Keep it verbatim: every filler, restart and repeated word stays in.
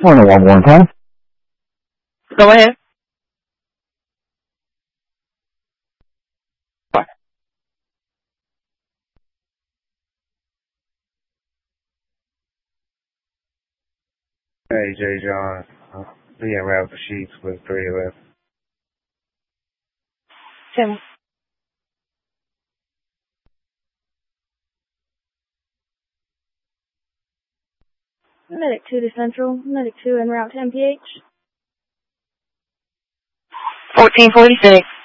Morning, one one ten. Go ahead. Hey, Jay John. Uh, Leon Rap Sheets with three eleven. Tim. Medic two to Central, Medic two en route to M P H. fourteen forty-six.